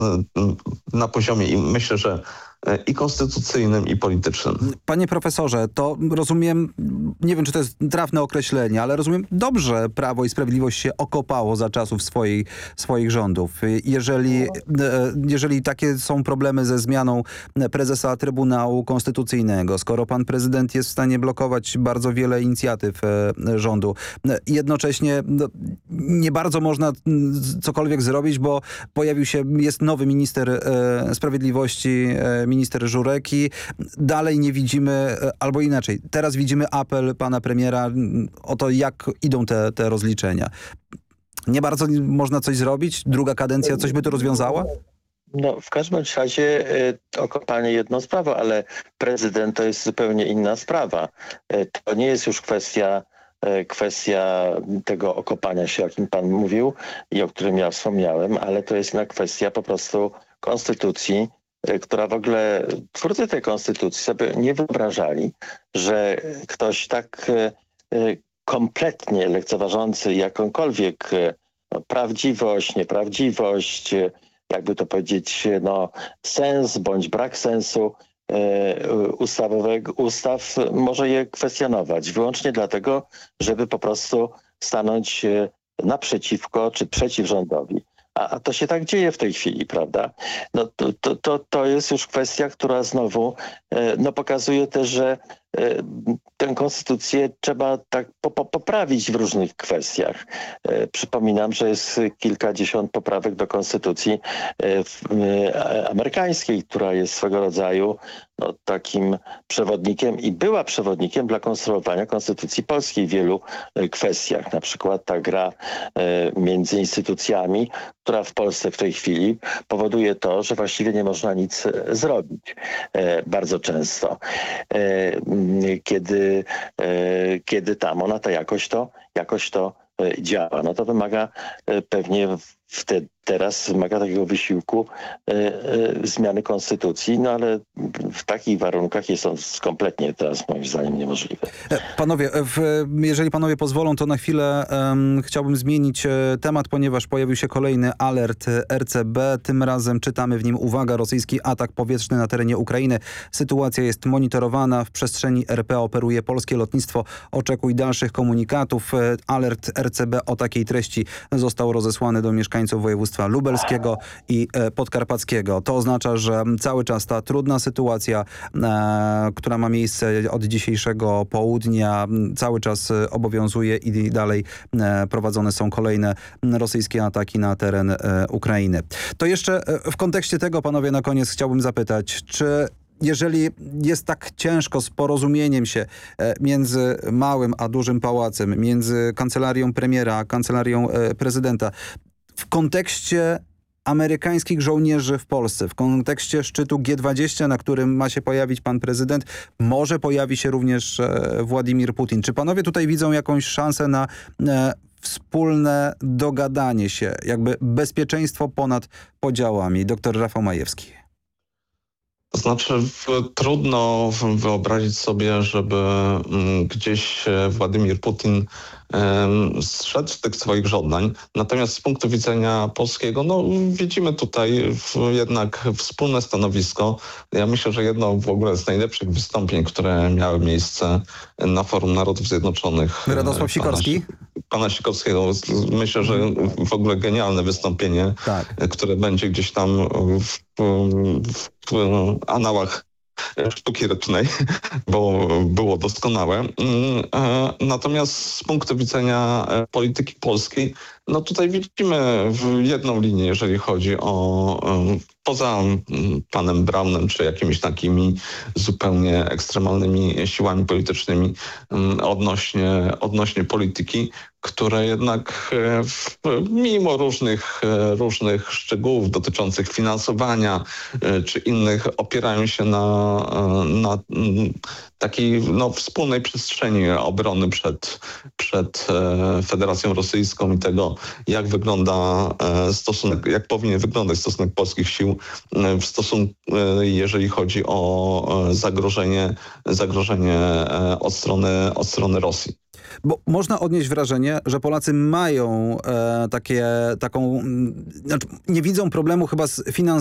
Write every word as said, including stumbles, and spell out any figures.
na poziomie i myślę, że i konstytucyjnym, i politycznym. Panie profesorze, to rozumiem, nie wiem, czy to jest trafne określenie, ale rozumiem, dobrze Prawo i Sprawiedliwość się okopało za czasów swojej, swoich rządów. Jeżeli, jeżeli takie są problemy ze zmianą prezesa Trybunału Konstytucyjnego, skoro pan prezydent jest w stanie blokować bardzo wiele inicjatyw rządu, jednocześnie nie bardzo można cokolwiek zrobić, bo pojawił się, jest nowy minister sprawiedliwości, minister Żurek i dalej nie widzimy, albo inaczej, teraz widzimy apel pana premiera o to, jak idą te, te rozliczenia. Nie bardzo można coś zrobić? Druga kadencja coś by to rozwiązała? No, w każdym razie okopanie jedno sprawa, ale prezydent to jest zupełnie inna sprawa. To nie jest już kwestia kwestia tego okopania się, o jakim pan mówił i o którym ja wspomniałem, ale to jest inna kwestia po prostu konstytucji, która w ogóle, twórcy tej konstytucji sobie nie wyobrażali, że ktoś tak kompletnie lekceważący jakąkolwiek prawdziwość, nieprawdziwość, jakby to powiedzieć, no, sens bądź brak sensu ustawowego, ustaw może je kwestionować. Wyłącznie dlatego, żeby po prostu stanąć naprzeciwko czy przeciw rządowi. A, a to się tak dzieje w tej chwili, prawda? No to, to, to, to jest już kwestia, która znowu no, pokazuje też, że tę konstytucję trzeba tak po, po, poprawić w różnych kwestiach. Przypominam, że jest kilkadziesiąt poprawek do konstytucji amerykańskiej, która jest swego rodzaju no, takim przewodnikiem i była przewodnikiem dla konstruowania konstytucji polskiej w wielu kwestiach. Na przykład ta gra między instytucjami, która w Polsce w tej chwili powoduje to, że właściwie nie można nic zrobić. Bardzo często. Kiedy, kiedy tam ona to jakoś to, jakoś to działa. No to wymaga pewnie wtedy, teraz wymaga takiego wysiłku e, e, zmiany konstytucji, no ale w takich warunkach jest on kompletnie teraz moim zdaniem niemożliwy. Panowie, w, jeżeli panowie pozwolą, to na chwilę um, chciałbym zmienić e, temat, ponieważ pojawił się kolejny alert R C B. Tym razem czytamy w nim: uwaga, rosyjski atak powietrzny na terenie Ukrainy. Sytuacja jest monitorowana. W przestrzeni R P operuje polskie lotnictwo. Oczekuj dalszych komunikatów. E, alert R C B o takiej treści został rozesłany do mieszkańców województwa lubelskiego i e, podkarpackiego. To oznacza, że cały czas ta trudna sytuacja, e, która ma miejsce od dzisiejszego południa, cały czas obowiązuje i dalej e, prowadzone są kolejne rosyjskie ataki na teren e, Ukrainy. To jeszcze e, w kontekście tego, panowie, na koniec chciałbym zapytać, czy jeżeli jest tak ciężko z porozumieniem się między małym a dużym pałacem, między kancelarią premiera a kancelarią prezydenta, w kontekście amerykańskich żołnierzy w Polsce, w kontekście szczytu G dwadzieścia, na którym ma się pojawić pan prezydent, może pojawi się również Władimir Putin. Czy panowie tutaj widzą jakąś szansę na wspólne dogadanie się, jakby bezpieczeństwo ponad podziałami? Doktor Rafał Majewski. To znaczy w, trudno wyobrazić sobie, żeby m, gdzieś Władimir Putin um, zszedł z tych swoich żądań. Natomiast z punktu widzenia polskiego, no widzimy tutaj w, jednak wspólne stanowisko. Ja myślę, że jedno w ogóle z najlepszych wystąpień, które miały miejsce na Forum Narodów Zjednoczonych. Radosław Sikorski? Pana, pana Sikorskiego. Myślę, że w ogóle genialne wystąpienie, tak, które będzie gdzieś tam w, w, w anałach sztuki rycznej, bo było doskonałe. Natomiast z punktu widzenia polityki polskiej, no tutaj widzimy jedną linię, jeżeli chodzi o, poza panem Braunem, czy jakimiś takimi zupełnie ekstremalnymi siłami politycznymi odnośnie, odnośnie polityki, które jednak mimo różnych, różnych szczegółów dotyczących finansowania czy innych opierają się na, na takiej no, wspólnej przestrzeni obrony przed, przed Federacją Rosyjską i tego, jak wygląda stosunek, jak powinien wyglądać stosunek polskich sił w stosunku, jeżeli chodzi o zagrożenie, zagrożenie od strony, od strony Rosji. Bo można odnieść wrażenie, że Polacy mają e, takie, taką, znaczy nie widzą problemu chyba z finansowaniem